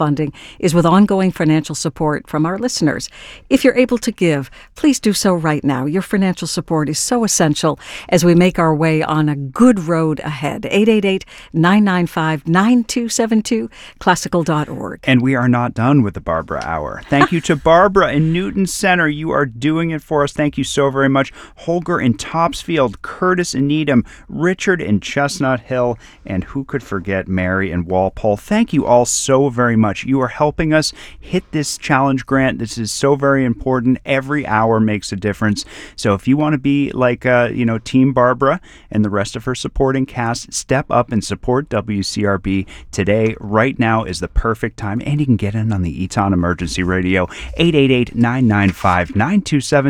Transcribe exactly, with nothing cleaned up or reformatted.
funding is with ongoing financial support from our listeners. If you're able to give, please do so right now. Your financial support is so essential as we make our way on a good road ahead. eight eight eight, nine nine five, nine two seven two, classical dot org. And we are not done with the Barbara Hour. Thank you to Barbara in Newton Center. You are doing it for us. Thank you so very much. Holger in Topsfield, Curtis in Needham, Richard in Chestnut Hill, and who could forget Mary in Walpole. Thank you all so very much. You are helping us hit this challenge grant. This is so very important. Every hour makes a difference. So if you want to be like, uh, you know, Team Barbara and the rest of her supporting cast, step up and support W C R B today. Right now is the perfect time, and you can get in on the Eton Emergency Radio, eight eight eight, nine nine five, nine two seven two.